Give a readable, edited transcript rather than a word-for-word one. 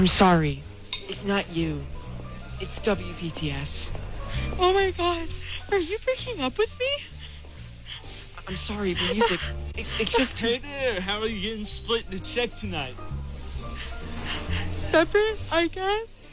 I'm sorry. It's not you. It's WPTS. Oh my god. Are you breaking up with me? I'm sorry, the music. It's just too... Hey there, how are you getting split the check tonight? Separate, I guess.